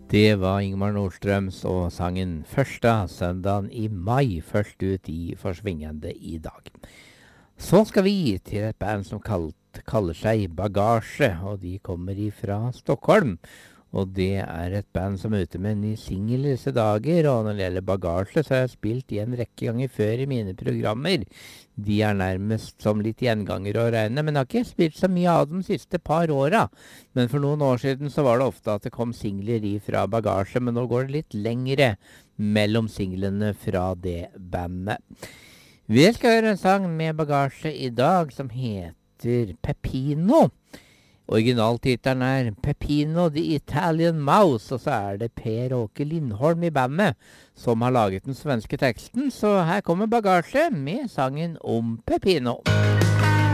Det var Ingmar Nordstrøms og sangen første søndagen i mai, først ut i Forsvingende i dag. Så skal vi til et band som kaller seg Bagasje, og de kommer ifra Stockholm. Og det er et band som er ute med en ny singel i disse dager, og når det gjelder Bagasje, så har jeg spilt de en rekke ganger før i mine programmer. De er nærmest som litt gjenganger å regne, men jeg har ikke spilt så mye av dem de siste par åra. Men for noen år siden så var det ofte at det kom singler fra Bagasje, men nå går det litt lengre mellom singlene fra det bandet. Vi skal høre en sang med Bagasje i dag som heter Peppino. Originaltittelen er Peppino the Italian Mouse, og så er det Per Åke Lindholm i bandet som har laget den svenske teksten, så her kommer Bagasje med sangen om Peppino.